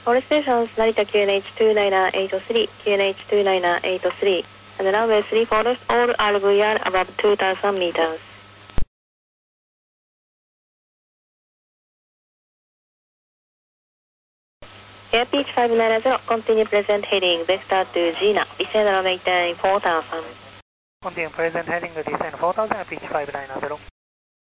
All stations, Narita QNH29883, QNH29883, and runway 34 all RVR above 2,000 meters. Air Peach 590, continue present heading, vector to Gina, descend runway 10 4000. Continue present heading, descend 4000, Peach 590.